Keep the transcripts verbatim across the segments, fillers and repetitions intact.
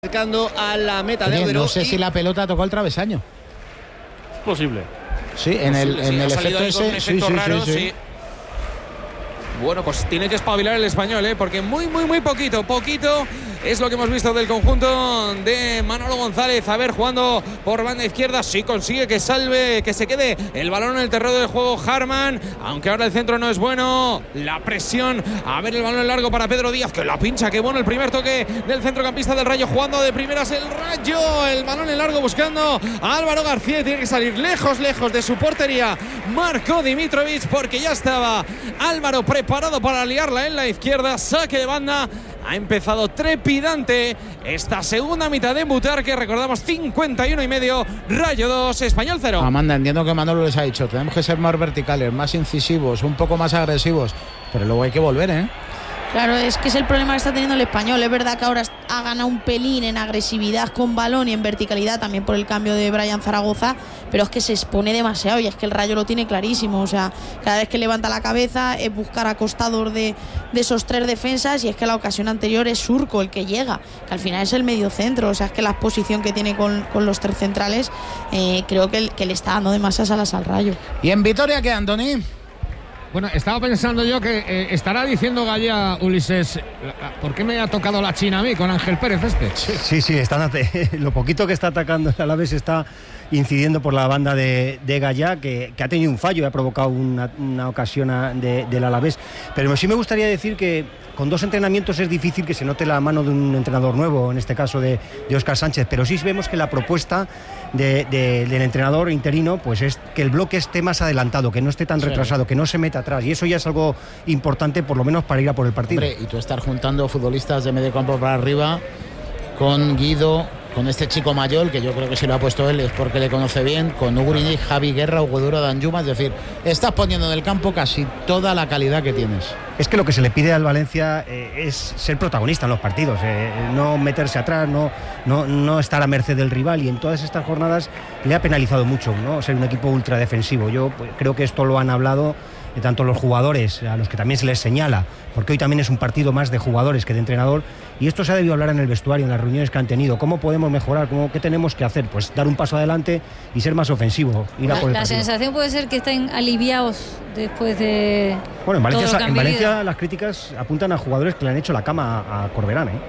acercando a la meta Oye, de Audero. No sé y... si la pelota tocó el travesaño. Es posible. Sí, en el, sí, en ha el salido efecto ahí con un ese. efecto sí, raro, sí, sí, sí. sí. Bueno, pues tiene que espabilar el Español, ¿eh? Porque muy, muy, muy poquito, poquito es lo que hemos visto del conjunto de Manolo González. A ver, jugando por banda izquierda, sí consigue que salve, que se quede el balón en el terreno del juego Harman, aunque ahora el centro no es bueno. La presión, a ver el balón largo para Pedro Díaz, que la pincha, que bueno el primer toque del centrocampista del Rayo, jugando de primeras el Rayo, el balón en largo buscando a Álvaro García, tiene que salir lejos, lejos de su portería Marco Dimitrovic, porque ya estaba Álvaro preparado para liarla en la izquierda. Saque de banda. Ha empezado trepidante esta segunda mitad de Butarque. Recordamos cincuenta y uno y medio, Rayo dos, Español cero. Amanda, entiendo que Manolo les ha dicho, tenemos que ser más verticales, más incisivos, un poco más agresivos, pero luego hay que volver, ¿eh? Claro, es que es el problema que está teniendo el Español. Es verdad que ahora ha ganado un pelín en agresividad con balón y en verticalidad, también por el cambio de Brian Zaragoza, pero es que se expone demasiado y es que el Rayo lo tiene clarísimo. O sea, cada vez que levanta la cabeza es buscar acostados de, de esos tres defensas, y es que la ocasión anterior es Surco el que llega, que al final es el medio centro. O sea, es que la exposición que tiene con, con los tres centrales eh, creo que, que le está dando demasiadas alas al Rayo. ¿Y en Vitoria qué, Antoni? Bueno, estaba pensando yo que eh, estará diciendo Gallá, Ulises, ¿por qué me ha tocado la China a mí con Ángel Pérez este? Sí, sí, están, lo poquito que está atacando el Alavés está incidiendo por la banda de, de Gallá, que, que ha tenido un fallo y ha provocado una, una ocasión a, de, del Alavés. Pero sí me gustaría decir que con dos entrenamientos es difícil que se note la mano de un entrenador nuevo, en este caso de, de Óscar Sánchez, pero sí vemos que la propuesta de, de, del entrenador interino pues es que el bloque esté más adelantado, que no esté tan sí. retrasado, que no se meta atrás, y eso ya es algo importante por lo menos para ir a por el partido. Hombre, y tú estar juntando futbolistas de medio campo para arriba con Guido, con este chico Mayol, que yo creo que si lo ha puesto él es porque le conoce bien, con Ugrini, Javi Guerra, Hugo Duro, Danjuma, es decir, estás poniendo en el campo casi toda la calidad que tienes. Es que lo que se le pide al Valencia eh, es ser protagonista en los partidos, eh, no meterse atrás, no, no, no estar a merced del rival, y en todas estas jornadas le ha penalizado mucho, ¿no? Ser un equipo ultra defensivo. Yo pues, creo que esto lo han hablado de tanto los jugadores, a los que también se les señala, porque hoy también es un partido más de jugadores que de entrenador, y esto se ha debido hablar en el vestuario, en las reuniones que han tenido. ¿Cómo podemos mejorar? ¿Cómo, ¿Qué tenemos que hacer? Pues dar un paso adelante y ser más ofensivo. Ir a por el la partido. Sensación puede ser que estén aliviados después de Bueno, en Valencia, todo lo que han en Valencia vivido. Las críticas apuntan a jugadores que le han hecho la cama a, a Corberán, ¿eh?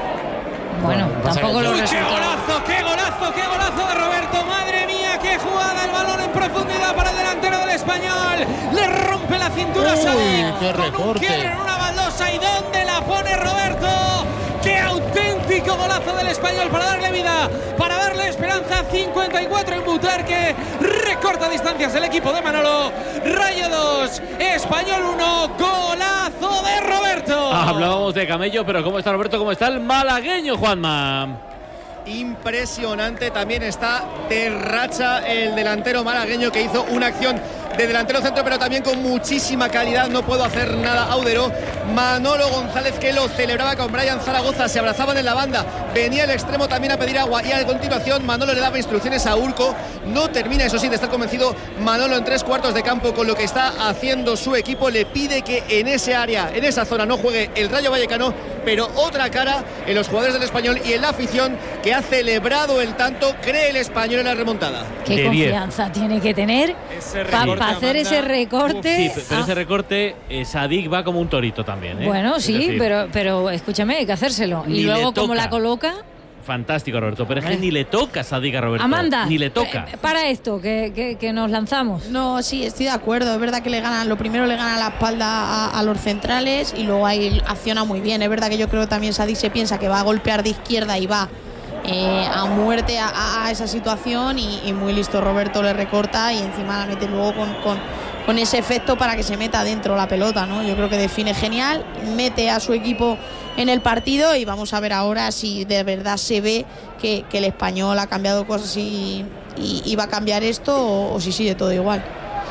Bueno, bueno tampoco lo ¡Uy, qué resultados. golazo, qué golazo, qué golazo de Roberto! ¡Madre mía, qué jugada! El balón en profundidad para el delantero del Español. Le rompe la cintura a Sadik qué con un recorte. quiebre en una baldosa. ¿Y dónde la pone Roberto? ¡Qué auténtico golazo del Español para darle vida, para darle esperanza! cincuenta y cuatro en Butarque. Recorta distancias el equipo de Manolo. Rayo dos, Español uno. Golazo de Roberto. Ah, hablábamos de Camello, pero ¿cómo está Roberto? ¿Cómo está el malagueño, Juanma? Impresionante, también está de racha el delantero malagueño, que hizo una acción de delantero centro, pero también con muchísima calidad. No puedo hacer nada, Audero. Manolo González, que lo celebraba con Brian Zaragoza, se abrazaban en la banda, venía el extremo también a pedir agua, y a continuación Manolo le daba instrucciones a Urco. No termina, eso sí, de estar convencido Manolo en tres cuartos de campo con lo que está haciendo su equipo. Le pide que en ese área, en esa zona, no juegue el Rayo Vallecano, pero otra cara en los jugadores del Español y en la afición, que ha celebrado el tanto. Cree el Español en la remontada. Qué De confianza diez. Tiene que tener para hacer Amanda. ese recorte. Sí, pero ah. ese recorte, eh, Sadik va como un torito también, ¿eh? Bueno, Es sí, decir, pero, pero escúchame, hay que hacérselo. Ni Y luego, le como toca. la coloca. Fantástico, Roberto, pero es que ni le toca a Sadik a Roberto. Amanda, ni le toca. eh, para esto, que, que, que nos lanzamos. No, sí, estoy de acuerdo. Es verdad que le ganan, lo primero le gana la espalda a, a los centrales, y luego ahí acciona muy bien. Es verdad que yo creo que también Sadik se piensa que va a golpear de izquierda y va eh, a muerte a, a esa situación, y, y muy listo Roberto, le recorta y encima la mete luego con, con, con ese efecto para que se meta dentro la pelota, ¿no? Yo creo que define genial, mete a su equipo en el partido, y vamos a ver ahora si de verdad se ve que, que el Español ha cambiado cosas y, y, y va a cambiar esto, o, o si sigue todo igual.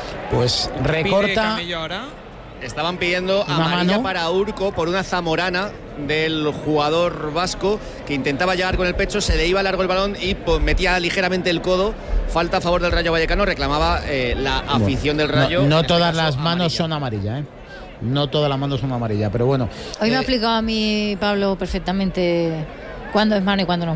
Pues Pide recorta. Camello ahora. Estaban pidiendo Una amarilla mano. para Urco por una zamorana del jugador vasco, que intentaba llegar con el pecho, se le iba largo el balón y pues, metía ligeramente el codo. Falta a favor del Rayo Vallecano, reclamaba eh, la afición del Rayo. No, no en este todas caso, las manos amarilla. son amarillas, ¿eh? No todas las manos son amarillas, pero bueno. Hoy me eh, ha explicado a mí, Pablo, perfectamente cuándo es mano y cuándo no.